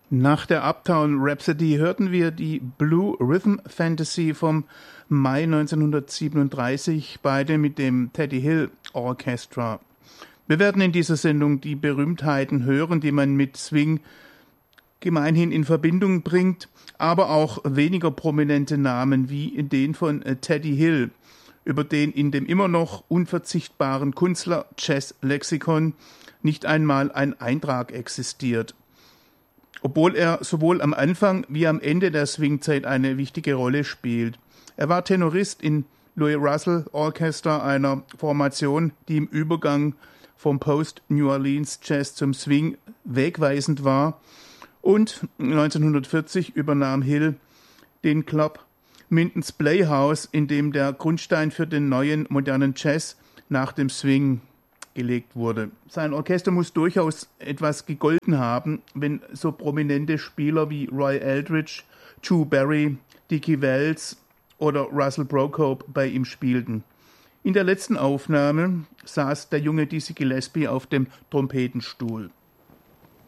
Nach der Uptown Rhapsody hörten wir die Blue Rhythm Fantasy vom Mai 1937, beide mit dem Teddy Hill Orchestra. Wir werden in dieser Sendung die Berühmtheiten hören, die man mit Swing gemeinhin in Verbindung bringt, aber auch weniger prominente Namen wie den von Teddy Hill, über den in dem immer noch unverzichtbaren Kunstler Jazz Lexikon nicht einmal ein Eintrag existiert. Obwohl er sowohl am Anfang wie am Ende der Swingzeit eine wichtige Rolle spielt. Er war Tenorist in Louis Russell Orchestra, einer Formation, die im Übergang vom Post-New Orleans Jazz zum Swing wegweisend war, und 1940 übernahm Hill den Club Minton's Playhouse, in dem der Grundstein für den neuen modernen Jazz nach dem Swing gelegt wurde. Sein Orchester muss durchaus etwas gegolten haben, wenn so prominente Spieler wie Roy Eldridge, Chu Berry, Dickie Wells oder Russell Procope bei ihm spielten. In der letzten Aufnahme saß der junge Dizzy Gillespie auf dem Trompetenstuhl.